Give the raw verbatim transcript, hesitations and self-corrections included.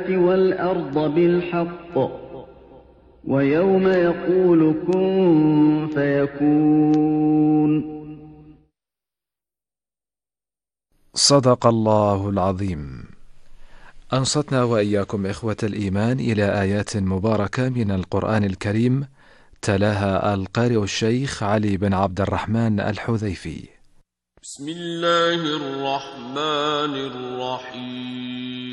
السَّمَاوَاتِ وَالْأَرْضَ بِالْحَقِّ وَيَوْمَ يَقُولُ كُن فَيَكُونُ. صدق الله العظيم. أنصتنا وإياكم إخوة الإيمان إلى آيات مباركة من القرآن الكريم، تلاها القارئ الشيخ علي بن عبد الرحمن الحذيفي. بسم الله الرحمن الرحيم.